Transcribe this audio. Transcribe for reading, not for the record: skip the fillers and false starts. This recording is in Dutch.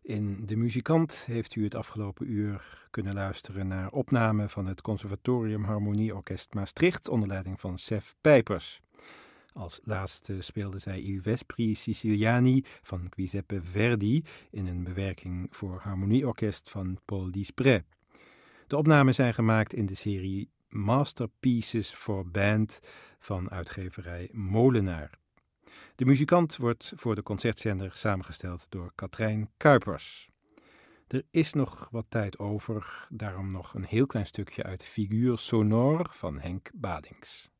In De Muzikant heeft u het afgelopen uur kunnen luisteren naar opnamen van het Conservatorium Harmonieorkest Maastricht onder leiding van Sef Pijpers. Als laatste speelde zij Il Vespri Siciliani van Giuseppe Verdi in een bewerking voor harmonieorkest van Paul Dispré. De opnamen zijn gemaakt in de serie Masterpieces for Band van uitgeverij Molenaar. De Muzikant wordt voor de concertzender samengesteld door Katrijn Kuipers. Er is nog wat tijd over, daarom nog een heel klein stukje uit Figuur sonore van Henk Badings.